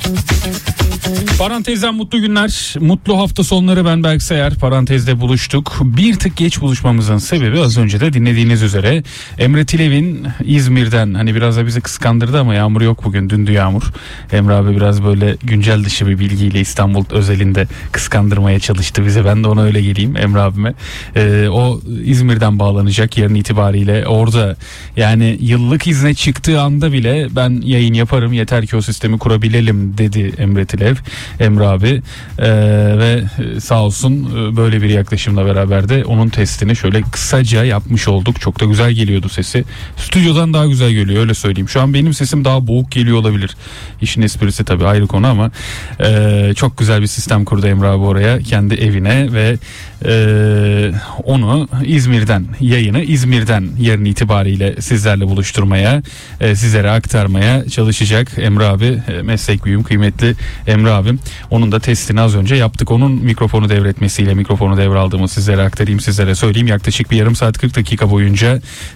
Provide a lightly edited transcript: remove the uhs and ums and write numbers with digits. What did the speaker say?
Parantezden mutlu günler, mutlu hafta sonları. Ben Berk Sayar. Parantezde buluştuk. Bir tık geç buluşmamızın sebebi az önce de dinlediğiniz üzere Emre Tilev'in İzmir'den, hani biraz da bizi kıskandırdı ama yağmur yok bugün, dündü yağmur. Emre abi biraz böyle güncel dışı bir bilgiyle İstanbul özelinde kıskandırmaya çalıştı bize. Ben de ona öyle geleyim Emre abime. O İzmir'den bağlanacak yarın itibariyle. Orada yani yıllık izne çıktığı anda bile ben yayın yaparım, yeter ki o sistemi kurabilelim dedi Emre Tilev. Emre abi ve sağ olsun böyle bir yaklaşımla beraber de onun testini şöyle kısaca yapmış olduk. Çok da güzel geliyordu sesi. Stüdyodan daha güzel geliyor, öyle söyleyeyim. Şu an benim sesim daha boğuk geliyor olabilir. İşin esprisi tabii ayrı konu ama çok güzel bir sistem kurdu Emre abi oraya, kendi evine ve onu yayını İzmir'den yarın itibariyle sizlerle buluşturmaya, sizlere aktarmaya çalışacak Emre abi. Meslek büyüğüm, kıymetli Emre abim. Onun da testini az önce yaptık. Onun mikrofonu devretmesiyle mikrofonu devraldığımı sizlere aktarayım, sizlere söyleyeyim. Yaklaşık bir yarım saat 40 dakika boyunca